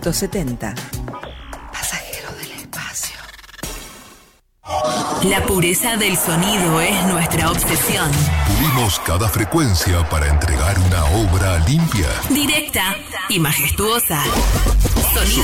170. Pasajero del espacio. La pureza del sonido es nuestra obsesión. Pulimos cada frecuencia para entregar una obra limpia, Directa y majestuosa. Sonido